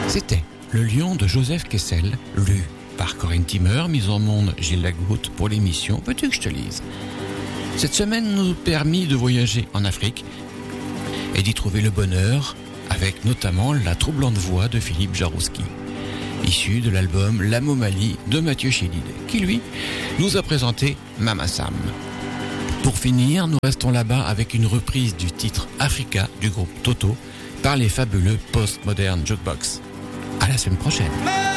C'était Le Lion de Joseph Kessel, lu par Corinne Timmer, mise en monde Gilles Lagoutte pour l'émission Veux-tu que je te lise. Cette semaine nous permit de voyager en Afrique et d'y trouver le bonheur, avec notamment la troublante voix de Philippe Jarouski, issu de l'album La Momalie de Mathieu Chédid, qui lui nous a présenté Mama Sam. Pour finir, nous restons là-bas avec une reprise du titre Africa du groupe Toto par les fabuleux Postmodern Jukebox. À la semaine prochaine.